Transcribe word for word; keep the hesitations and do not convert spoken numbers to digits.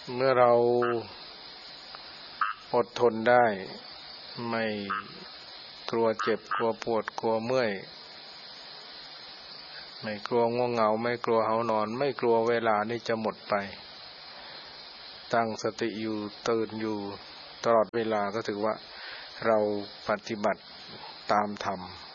เมื่อเราอดทนได้ไม่กลัวเจ็บกลัวปวดกลัวเมื่อยไม่กลัวง่วงเหงาไม่กลัวหานอนไม่กลัวเวลานี่จะหมดไปตั้งสติอยู่ตื่นอยู่ตลอดเวลาก็ถือว่าเราปฏิบัติตามธรรม